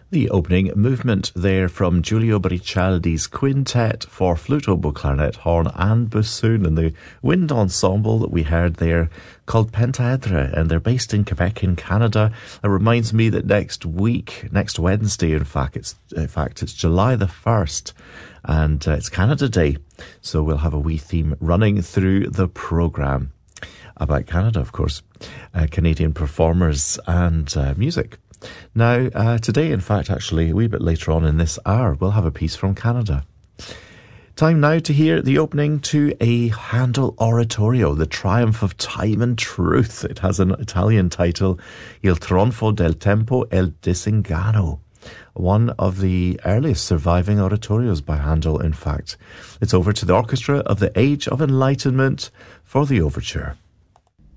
The opening movement there from Giulio Baricaldi's quintet for flute, oboe, clarinet, horn and bassoon, and the wind ensemble that we heard there called Pentaedra, and they're based in Quebec in Canada. It reminds me that next Wednesday, in fact, it's July the 1st, and it's Canada Day, so we'll have a wee theme running through the programme about Canada, of course, Canadian performers and music. Now, today, in fact, actually, a wee bit later on in this hour, we'll have a piece from Canada. Time now to hear the opening to a Handel oratorio, The Triumph of Time and Truth. It has an Italian title, Il Trionfo del Tempo e il Disengano, one of the earliest surviving oratorios by Handel, in fact. It's over to the orchestra of the Age of Enlightenment for the overture.